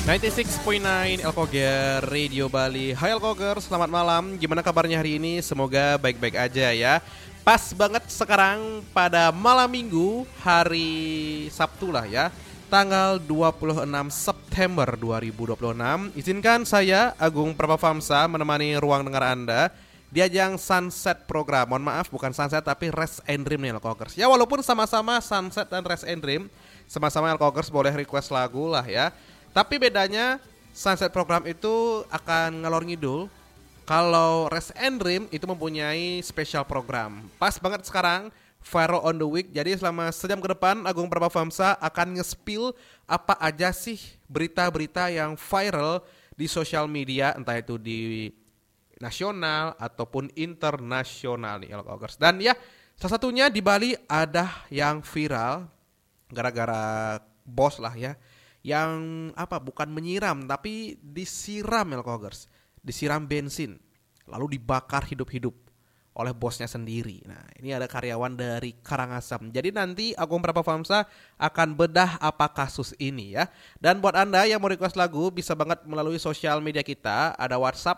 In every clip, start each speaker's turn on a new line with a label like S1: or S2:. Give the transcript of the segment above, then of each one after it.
S1: 96.9 Elkoger Radio Bali. Hai Elkoger, selamat malam. Gimana kabarnya hari ini? Semoga baik-baik aja ya. Pas banget sekarang pada malam minggu, hari Sabtu lah ya, tanggal 26 September 2026. Izinkan saya, Agung Prabhavamsa, menemani ruang dengar Anda di ajang Sunset Program. Mohon maaf, bukan Sunset tapi Rest and Dream nih Elkogers. Ya walaupun sama-sama Sunset dan Rest and Dream, sama-sama Elkogers boleh request lagu lah ya. Tapi bedanya Sunset Program itu akan ngalor ngidul. Kalau Rest and Dream itu mempunyai special program. Pas banget sekarang Viral on the Week. Jadi selama sejam ke depan Agung Prabhavamsa akan nge-spill apa aja sih berita-berita yang viral di sosial media, entah itu di nasional ataupun internasional nih Elkogers. Dan ya salah satunya di Bali ada yang viral gara-gara bos lah ya, yang bukan menyiram tapi disiram Elkogers, disiram bensin lalu dibakar hidup-hidup oleh bosnya sendiri. Nah ini ada karyawan dari Karangasem. Jadi nanti Agung Prabhavamsa akan bedah apa kasus ini ya. Dan buat Anda yang mau request lagu bisa banget melalui sosial media kita. Ada WhatsApp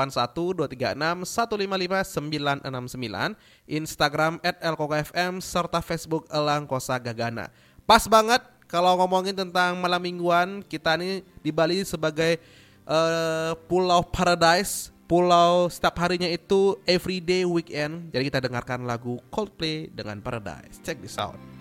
S1: 081236155969, Instagram @elkogafm serta Facebook Elang Kosa Gagana. Pas banget kalau ngomongin tentang malam mingguan, kita nih di Bali sebagai pulau paradise, pulau setiap harinya itu everyday weekend. Jadi kita dengarkan lagu Coldplay dengan Paradise. Check this out.